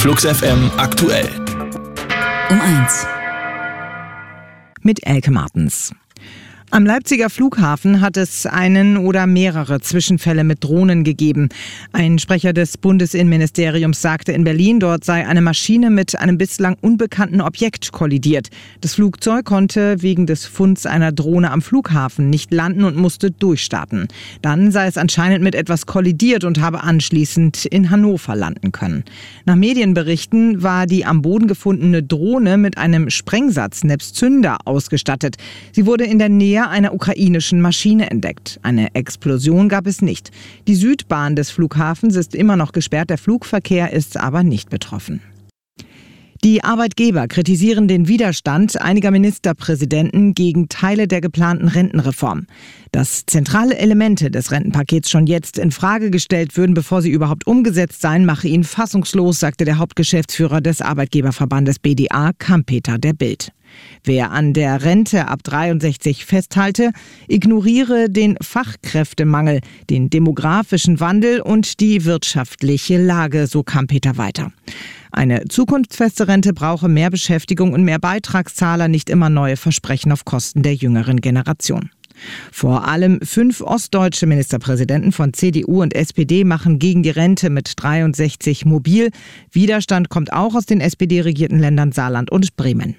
Flux FM aktuell. Um 1. Mit Elke Martens. Am Leipziger Flughafen hat es einen oder mehrere Zwischenfälle mit Drohnen gegeben. Ein Sprecher des Bundesinnenministeriums sagte in Berlin, dort sei eine Maschine mit einem bislang unbekannten Objekt kollidiert. Das Flugzeug konnte wegen des Funds einer Drohne am Flughafen nicht landen und musste durchstarten. Dann sei es anscheinend mit etwas kollidiert und habe anschließend in Hannover landen können. Nach Medienberichten war die am Boden gefundene Drohne mit einem Sprengsatz nebst Zünder ausgestattet. Sie wurde in der Nähe einer ukrainischen Maschine entdeckt. Eine Explosion gab es nicht. Die Südbahn des Flughafens ist immer noch gesperrt, der Flugverkehr ist aber nicht betroffen. Die Arbeitgeber kritisieren den Widerstand einiger Ministerpräsidenten gegen Teile der geplanten Rentenreform. Dass zentrale Elemente des Rentenpakets schon jetzt in Frage gestellt würden, bevor sie überhaupt umgesetzt seien, mache ihn fassungslos, sagte der Hauptgeschäftsführer des Arbeitgeberverbandes BDA, Kampeter, der Bild. Wer an der Rente ab 63 festhalte, ignoriere den Fachkräftemangel, den demografischen Wandel und die wirtschaftliche Lage, so Kampeter weiter. Eine zukunftsfeste Rente brauche mehr Beschäftigung und mehr Beitragszahler, nicht immer neue Versprechen auf Kosten der jüngeren Generation. Vor allem 5 ostdeutsche Ministerpräsidenten von CDU und SPD machen gegen die Rente mit 63 mobil. Widerstand kommt auch aus den SPD-regierten Ländern Saarland und Bremen.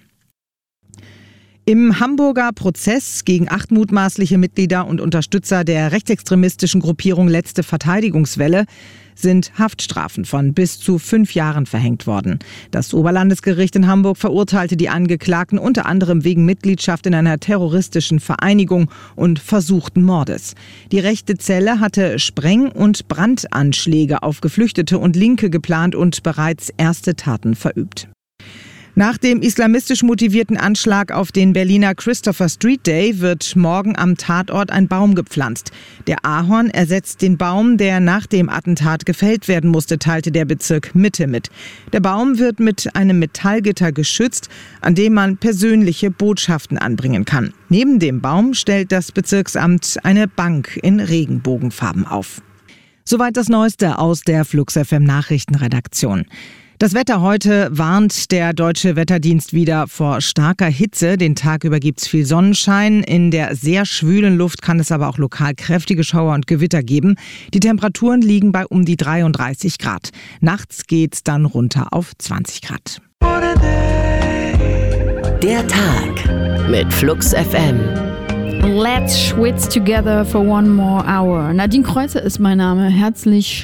Im Hamburger Prozess gegen 8 mutmaßliche Mitglieder und Unterstützer der rechtsextremistischen Gruppierung Letzte Verteidigungswelle sind Haftstrafen von bis zu 5 Jahren verhängt worden. Das Oberlandesgericht in Hamburg verurteilte die Angeklagten unter anderem wegen Mitgliedschaft in einer terroristischen Vereinigung und versuchten Mordes. Die rechte Zelle hatte Spreng- und Brandanschläge auf Geflüchtete und Linke geplant und bereits erste Taten verübt. Nach dem islamistisch motivierten Anschlag auf den Berliner Christopher Street Day wird morgen am Tatort ein Baum gepflanzt. Der Ahorn ersetzt den Baum, der nach dem Attentat gefällt werden musste, teilte der Bezirk Mitte mit. Der Baum wird mit einem Metallgitter geschützt, an dem man persönliche Botschaften anbringen kann. Neben dem Baum stellt das Bezirksamt eine Bank in Regenbogenfarben auf. Soweit das Neueste aus der Flux FM Nachrichtenredaktion. Das Wetter heute warnt der Deutsche Wetterdienst wieder vor starker Hitze. Den Tag über gibt's viel Sonnenschein. In der sehr schwülen Luft kann es aber auch lokal kräftige Schauer und Gewitter geben. Die Temperaturen liegen bei um die 33 Grad. Nachts geht's dann runter auf 20 Grad. Der Tag mit Flux FM. Let's schwitz together for one more hour. Nadine Kreuzer ist mein Name. Herzlich